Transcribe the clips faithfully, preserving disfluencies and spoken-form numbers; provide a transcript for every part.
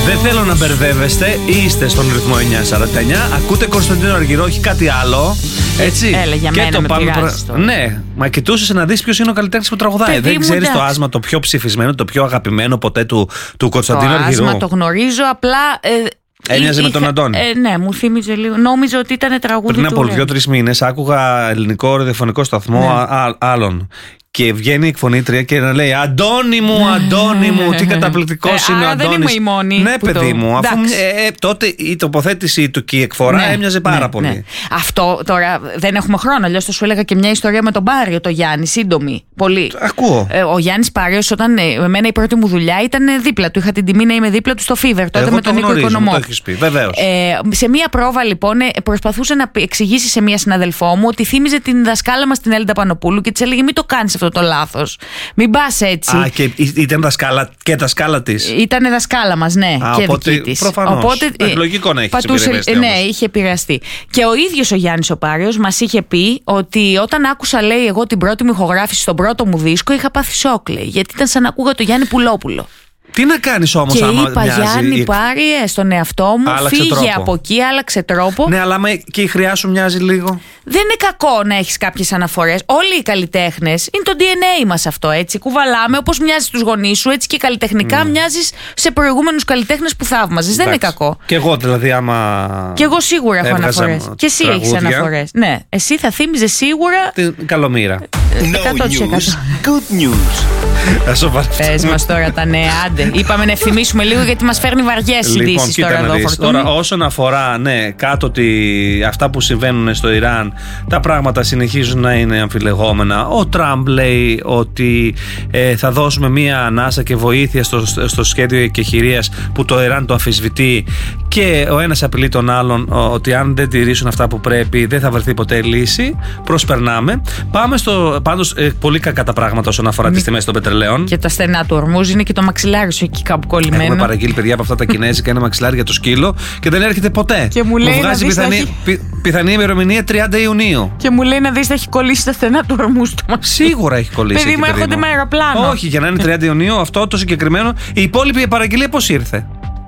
Δεν θέλω να μπερδεύεστε, είστε στον ρυθμό εννιά σαράντα εννιά. Ακούτε Κωνσταντίνο Αργυρό, όχι κάτι άλλο. Έτσι. Έλα, για μένα και το με πάμε πειράζεις προ... τώρα. Ναι, μα κοιτούσες να δεις ποιος είναι ο καλλιτέχνης που τραγουδάει. Παιδί Δεν μου, ξέρεις το εντάξει. άσμα, το πιο ψηφισμένο, το πιο αγαπημένο ποτέ του, του Κωνσταντίνου Το Αργυρού. άσμα το γνωρίζω, απλά. Ε, Έμοιαζε με είχα- τον Αντώνη. Ε, ναι, μου θύμιζε λίγο. Νόμιζα ότι ήταν τραγούδι Πριν του από Ρέμι. δύο-τρεις μήνες άκουγα ελληνικό ραδιοφωνικό σταθμό Ναι. α- α- άλλων. Και βγαίνει η εκφωνήτρια και να λέει Αντώνη μου, Αντώνη μου, τι καταπληκτικός Ε, είναι ο άρα δεν Αντώνης. είμαι η μόνη Ναι, που παιδί το- μου, αφού Εντάξει. ε, ε, τότε η τοποθέτηση του και η εκφορά Ναι, έμοιαζε πάρα ναι, πολύ. ναι. Αυτό τώρα δεν έχουμε χρόνο. Αλλιώς θα σου έλεγα και μια ιστορία με τον Πάριο, το Γιάννη, σύντομη. Πολύ. Ακούω. Ε, ο Γιάννης Πάριος, όταν ε, εμένα η πρώτη μου δουλειά ήταν ε, δίπλα του. Είχα την τιμή να είμαι δίπλα του στο Fever, τότε Εγώ με το τον Νίκο γνωρίζω, μου Οικονομόπουλο. το έχεις πει, βεβαίως. Ε, σε μία πρόβα λοιπόν ε, προσπαθούσε να πει- εξηγήσει σε μία συναδελφό μου ότι θύμιζε την δασκάλα μας την Έλληνα Πανοπούλου και της έλεγε μην το κάνεις αυτό το λάθος. Μην πας έτσι. Α, και ή- ήταν δασκάλα και δασκάλα της. Ήταν δασκάλα μας, ναι, Α, και οπότε, δική της. προφανώς. Ε, ε, λογικό να έχεις πατούσε- επηρεαστεί ε, Ναι, όμως. είχε επηρεαστεί. Και ο ίδιος ο Γιάννης ο Πάριος μας είχε πει ότι όταν άκουσα, λέει, εγώ την πρώτη μου ηχογράφηση στον πρώτο μου δίσκο, είχα πάθει σόκ, λέει, γιατί ήταν σαν να ακούγα το Γιάννη Πουλόπουλο. Τι να κάνεις όμως Και άμα είπα, μοιάζει Γιάννη, η- πάρει ε, στον εαυτό μου, Άλλαξε φύγε τρόπο. από εκεί, άλλαξε τρόπο. Ναι, αλλά άμα και η χρειά σου μοιάζει λίγο. Δεν είναι κακό να έχεις κάποιες αναφορές. Όλοι οι καλλιτέχνες, είναι το ντι εν έι μας αυτό, έτσι. Κουβαλάμε, όπως μοιάζεις στους γονείς σου, έτσι και καλλιτεχνικά μοιάζεις σε προηγούμενους καλλιτέχνες που θαύμαζες. Δεν είναι Εντάξει. κακό. Και εγώ δηλαδή άμα. Και εγώ σίγουρα έχω έβγαζα αναφορές. Και εσύ έχεις τραγούδια, αναφορές. Ναι, εσύ θα θύμιζες σίγουρα. Την καλομήρα. εκατό τοις εκατό. news, good news. Θα σοβαρευτούμε. Πες μας τώρα τα νέα, άντε. Είπαμε να ευθυμίσουμε λίγο γιατί μας φέρνει βαριές Λοιπόν, ειδήσεις κοίτα τώρα να εδώ. δεις. Φορτούνη. Τώρα, όσον αφορά ναι, κάτω ότι αυτά που συμβαίνουν στο Ιράν, τα πράγματα συνεχίζουν να είναι αμφιλεγόμενα. Ο Τραμπ λέει ότι ε, θα δώσουμε μία ανάσα και βοήθεια στο, στο σχέδιο εκεχηρίας που το Ιράν το αμφισβητεί, και ο ένας απειλεί τον άλλον ο, ότι αν δεν τηρήσουν αυτά που πρέπει δεν θα βρεθεί ποτέ λύση. Προσπερνάμε. Πάμε στο. Πάντως, ε, πολύ κακά τα πράγματα όσον αφορά τις τιμές των πετρελαίων. Και τα στενά του ορμούς είναι και το μαξιλάρι σου εκεί κάπου κολλημένο. Έχουμε παραγγείλει, παιδιά, από αυτά τα κινέζικα ένα μαξιλάρι για το σκύλο και δεν έρχεται ποτέ. Και μου λέει να βγάζει δεις, πιθανή, θα έχει- πι- πιθανή ημερομηνία τριάντα Ιουνίου. Και μου λέει να δεις, θα έχει κολλήσει τα στενά του ορμού του. Σίγουρα έχει κολλήσει. Παιδί εκεί, μου, έρχονται με αεροπλάνο. Όχι, για να είναι τριάντα Ιουνίου, αυτό το συγκεκριμένο. Η υπόλοιπη παραγγελία πώς ήρθε?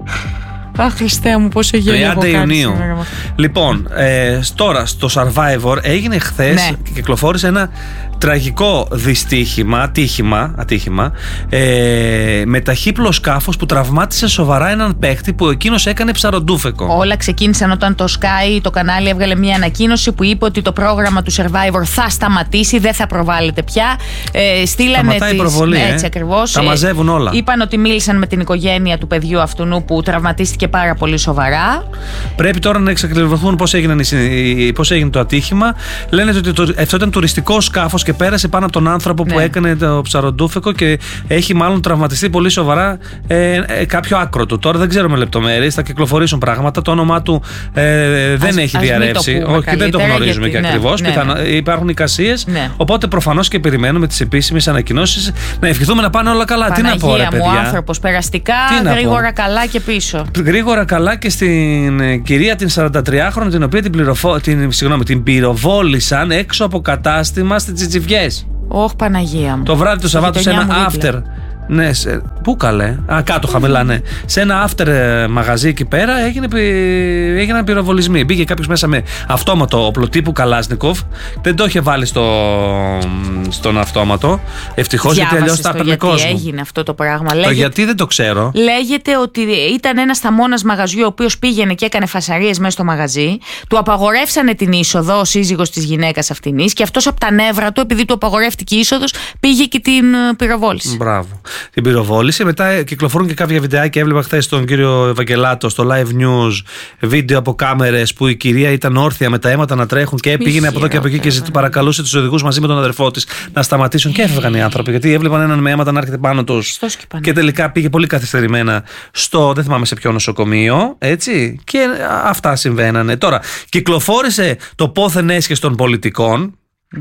Αχ, Χριστέ μου, πόσο γέλιο έχω τριάντα κάνει Ιουνίου. σήμερα. Λοιπόν, ε, τώρα στο Survivor έγινε χθες Ναι. και κυκλοφόρησε ένα τραγικό δυστύχημα, ατύχημα, ατύχημα ε, με ταχύπλο σκάφος που τραυμάτισε σοβαρά έναν παίχτη που εκείνος έκανε ψαροντούφεκο. Όλα ξεκίνησαν όταν το Sky, το κανάλι, έβγαλε μια ανακοίνωση που είπε ότι το πρόγραμμα του Survivor θα σταματήσει, δεν θα προβάλλεται πια. Ε, στείλανε Σταματάει η τις- προβολή, ναι, ε. έτσι ακριβώς. Τα Ε, μαζεύουν όλα. Είπαν ότι μίλησαν με την οικογένεια του παιδιού αυτού που τραυματίστηκε πάρα πολύ σοβαρά. Πρέπει τώρα να εξακριβωθούν πώς, έγιναν οι συ- πώς έγινε το ατύχημα. Λένε ότι το, αυτό ήταν τουριστικό σκάφος και πέρασε πάνω από τον άνθρωπο που Ναι. έκανε το ψαροντούφεκο και έχει μάλλον τραυματιστεί πολύ σοβαρά ε, ε, κάποιο άκρο του. Τώρα δεν ξέρουμε λεπτομέρειες, θα κυκλοφορήσουν πράγματα. Το όνομά του ε, δεν Ας- έχει ας μην το διαρρεύσει. πούμε Όχι, δεν το καλύτερα, γνωρίζουμε γιατί- και ναι, ακριβώς. ναι, Πιθανό- ναι. Υπάρχουν εικασίες. Ναι. Οπότε προφανώς και περιμένουμε τις επίσημες ανακοινώσεις. Να ευχηθούμε να πάνε όλα καλά. Τι να πω, ρε Παναγία μου, παιδιά. άνθρωπος περαστικά, Τι να πω. γρήγορα καλά και πίσω. Γρήγορα καλά και στην ε, κυρία την σαραντατριάχρονη, την οποία την, πληροφο... την, συγγνώμη, την πυροβόλησαν έξω από κατάστημα στις Τσιτσιφιές. Όχ, Παναγία μου. Το βράδυ του Στη Σαββάτου σε γειτονιά ένα μου δίπλα. after. Ναι, σε... πού καλέ. Α, κάτω χαμηλά, ναι. Σε ένα after ε, μαγαζί εκεί πέρα έγινε, πυ... έγιναν πυροβολισμοί. Μπήκε κάποιος μέσα με αυτόματο όπλο τύπου Καλάσνικοφ. Δεν το είχε βάλει στο... στον αυτόματο. Ευτυχώς, γιατί αλλιώς θα έπαιρνε γιατί κόσμο. έγινε αυτό το πράγμα. Το Λέγεται, γιατί δεν το ξέρω. λέγεται ότι ήταν ένας θαμώνας μαγαζιού ο οποίος πήγαινε και έκανε φασαρίες μέσα στο μαγαζί. Του απαγορεύσανε την είσοδο ο σύζυγος της γυναίκας αυτινής και αυτός από τα νεύρα του, επειδή του απαγορεύτηκε η είσοδος, πήγε και την ε, πυροβόλησε. Μπράβο. Την πυροβόληση. Μετά κυκλοφορούν και κάποια βιντεάκια. Έβλεπα χθες τον κύριο Ευαγγελάτο στο Live News βίντεο από κάμερες που η κυρία ήταν όρθια με τα αίματα να τρέχουν και πήγαινε από εδώ και από εκεί και ζητή, παρακαλούσε τους οδηγούς μαζί με τον αδερφό της να σταματήσουν και έφευγαν οι άνθρωποι. Γιατί έβλεπαν έναν με αίματα να έρχεται πάνω τους. Στο σκυπανό. Και τελικά πήγε πολύ καθυστερημένα στο, δεν θυμάμαι σε ποιο νοσοκομείο. Έτσι. Και αυτά συμβαίνανε. Τώρα, κυκλοφόρησε το πόθεν έσχες των πολιτικών.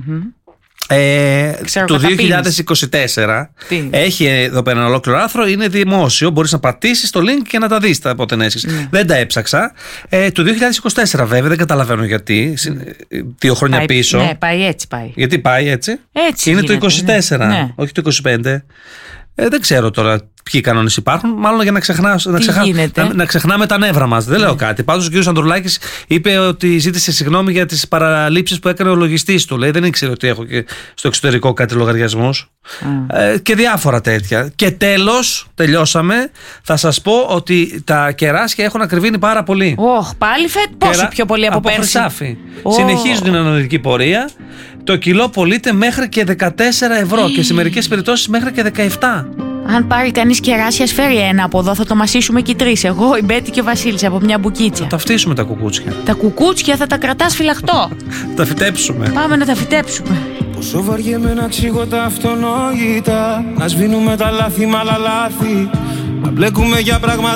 Ε, Ξέρω, του καταπίνεις. δύο χιλιάδες είκοσι τέσσερα. Τι? Έχει εδώ πέρα ένα ολόκληρο άρθρο, είναι δημόσιο. Μπορείς να πατήσεις το link και να τα δεις τα πότε έσχες. Ναι. Δεν τα έψαξα. Ε, του δύο χιλιάδες είκοσι τέσσερα, βέβαια, δεν καταλαβαίνω γιατί. Συ- Δύο χρόνια Πάει- πίσω. Ναι, πάει έτσι πάει. Γιατί πάει έτσι. Έτσι Είναι το γίνεται, είκοσι τέσσερα, ναι. Ναι. όχι το είκοσι πέντε. Ε, δεν ξέρω τώρα ποιοι κανόνες υπάρχουν, μάλλον για να, ξεχνά, να, ξεχά, να, να ξεχνάμε τα νεύρα μας. Δεν λέω κάτι. Πάντως ο κ. Ανδρουλάκης είπε ότι ζήτησε συγγνώμη για τις παραλήψεις που έκανε ο λογιστής του. Λέει, δεν ήξερε ότι έχω και στο εξωτερικό κάτι λογαριασμούς. Mm. Ε, και διάφορα τέτοια. Και τέλος, τελειώσαμε. Θα σας πω ότι τα κεράσια έχουν ακριβήνει πάρα πολύ. Oh, πάλι φέτ, πόσο Κερα... πιο πολύ από, από πέρσι. Χρυσάφι. Oh. Συνεχίζουν την ανωδική πορεία. Το κιλό πωλείται μέχρι και δεκατέσσερα ευρώ και σε μερικές περιπτώσεις μέχρι και δεκαεπτά. Αν πάρει κανείς κεράσια, φέρει ένα από εδώ, θα το μασίσουμε και οι τρεις. Εγώ, η Μπέτη και ο Βασίλης από μια μπουκίτσα. Θα ταυτίσουμε τα κουκούτσια. Τα κουκούτσια θα τα κρατάς φυλαχτό. Τα φυτέψουμε. Πάμε να τα φυτέψουμε. Πόσο βαριέμαι να ξύγω τα αυτονόητα. Να σβήνουμε τα λάθη μ' άλλα λάθη. Να μπλέκουμε για πράγματα.